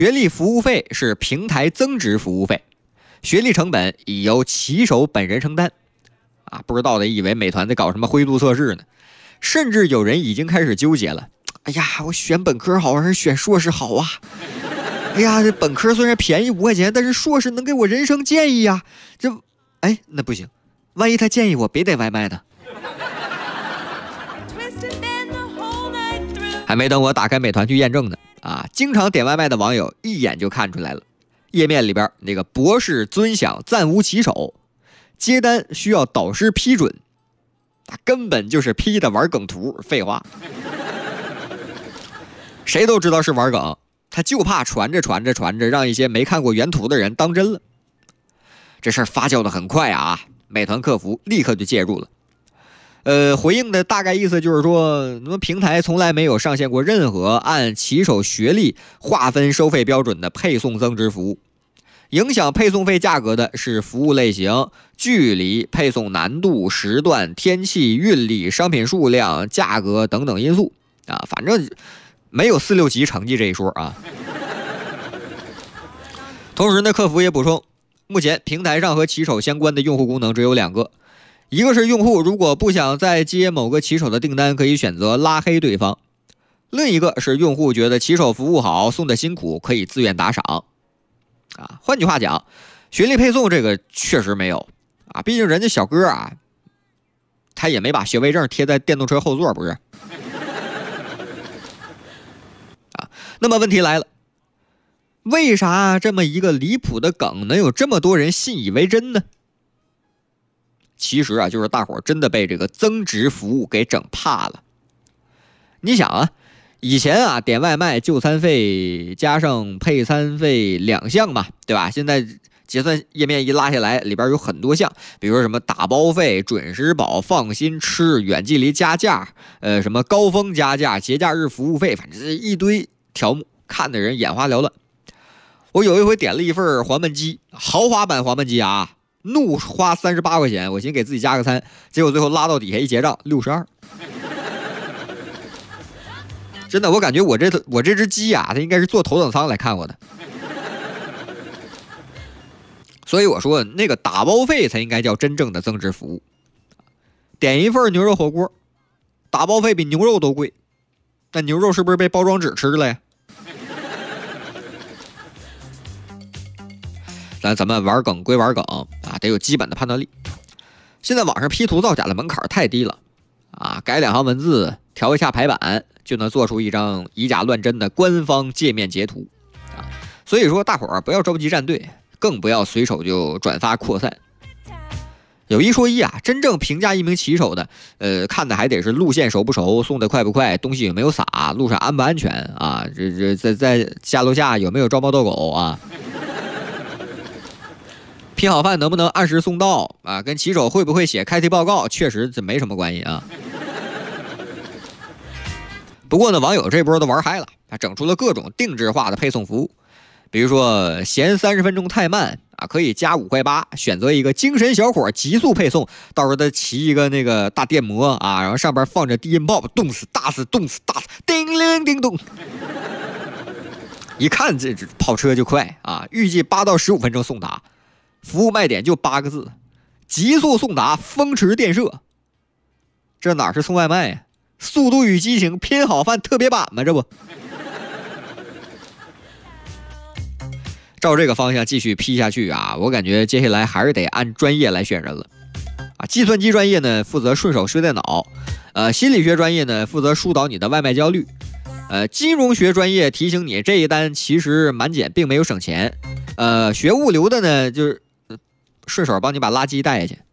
学历服务费是平台增值服务费，学历成本已由骑手本人承担。不知道的以为美团在搞什么灰度测试呢，甚至有人已经开始纠结了。哎呀，我选本科好还是选硕士好啊？哎呀，这本科虽然便宜5块钱，但是硕士能给我人生建议呀。那不行，万一他建议我别点外卖呢？还没等我打开美团去验证呢，经常点外卖的网友一眼就看出来了。页面里边那个博士尊享暂无骑手，接单需要导师批准，根本就是 P 的玩梗图，废话。谁都知道是玩梗，他就怕传着让一些没看过原图的人当真了。这事儿发酵的很快啊，美团客服立刻就介入了。回应的大概意思就是说，平台从来没有上线过任何按骑手学历划分收费标准的配送增值服务。影响配送费价格的是服务类型、距离、配送难度、时段、天气、运力、商品数量、价格等等因素反正没有4、6级成绩这一说啊。同时呢，客服也补充，目前平台上和骑手相关的用户功能只有2个。一个是用户如果不想再接某个骑手的订单，可以选择拉黑对方；另一个是用户觉得骑手服务好，送的辛苦，可以自愿打赏。换句话讲，学历配送这个确实没有毕竟人家小哥他也没把学位证贴在电动车后座，不是？那么问题来了，为啥这么一个离谱的梗能有这么多人信以为真呢？其实就是大伙真的被这个增值服务给整怕了。你想以前点外卖就餐费加上配餐费2项嘛，对吧？现在结算页面一拉下来，里边有很多项，比如说什么打包费、准时保、放心吃、远距离加价，什么高峰加价、节假日服务费，反正一堆条目，看的人眼花缭乱。我有一回点了一份黄焖鸡，豪华版黄焖鸡怒花38块钱，我寻给自己加个餐，结果最后拉到底下一结账62。真的，我感觉我这只鸡它应该是坐头等舱来看我的。所以我说那个打包费才应该叫真正的增值服务。点一份牛肉火锅，打包费比牛肉都贵，那牛肉是不是被包装纸吃了呀？咱们玩梗归玩梗得有基本的判断力。现在网上 P 图造假的门槛太低了改2行文字，调一下排版，就能做出一张以假乱真的官方界面截图所以说大伙儿不要着急站队，更不要随手就转发扩散。有一说一真正评价一名骑手的看的还得是路线熟不熟，送的快不快，东西有没有撒，路上安不安全在家楼下有没有招猫逗狗批好饭能不能按时送到跟骑手会不会写开题报告确实这没什么关系不过呢，网友这波都玩嗨了，整出了各种定制化的配送服务。比如说嫌30分钟太慢可以加5块8，选择一个精神小伙极速配送，到时候他骑一个那个大电摩然后上边放着低音炮，动死打死动死打死，叮铃叮咚。一看这跑车就快预计8到15分钟送达。服务卖点就8个字：极速送达，风驰电掣。这哪是送外卖呀？速度与激情拼好饭特别版吗？这不，照这个方向继续批下去我感觉接下来还是得按专业来选人了计算机专业呢负责顺手学电脑，心理学专业呢负责疏导你的外卖焦虑，金融学专业提醒你这一单其实满减并没有省钱，学物流的呢就是顺手帮你把垃圾带下去